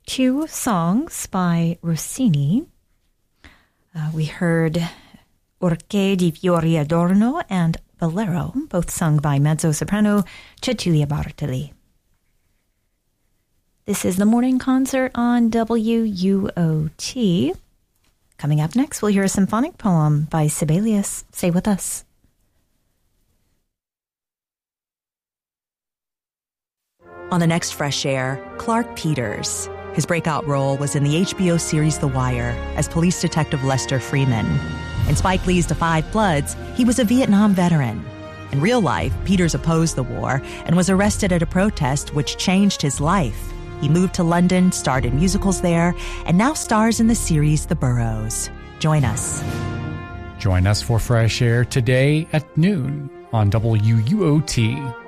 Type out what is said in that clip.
two songs by Rossini. We heard Orche di Fiori Adorno and Bolero, both sung by mezzo-soprano Cecilia Bartoli. This is the morning concert on WUOT. Coming up next, we'll hear a symphonic poem by Sibelius. Stay with us. On the next Fresh Air, Clark Peters. His breakout role was in the HBO series The Wire as police detective Lester Freeman. In Spike Lee's Da 5 Bloods, he was a Vietnam veteran. In real life, Peters opposed the war and was arrested at a protest which changed his life. He moved to London, starred in musicals there, and now stars in the series The Burrows. Join us. Join us for Fresh Air today at noon on WUOT.